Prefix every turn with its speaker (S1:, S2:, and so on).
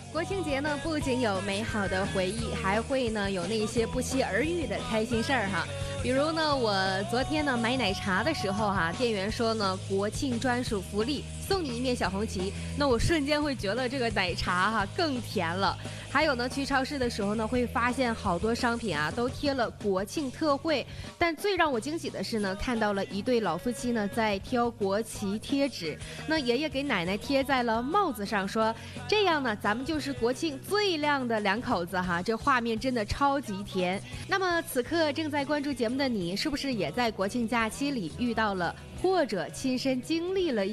S1: 国庆节呢，不仅有美好的回忆，还会呢有那些不期而遇的开心事儿哈。比如呢，我昨天呢买奶茶的时候哈，店员说呢国庆专属福利送你一面小红旗，那我瞬间会觉得这个奶茶哈更甜了。还有呢，去超市的时候呢，会发现好多商品啊都贴了国庆特惠，但最让我惊喜的是呢，看到了一对老夫妻呢在挑国旗贴纸，那爷爷给奶奶贴在了帽子上，说这样呢咱们就是国庆最靓的两口子哈，这画面真的超级甜。那么此刻正在关注节目的你，是不是也在国庆假期里遇到了或者亲身经历了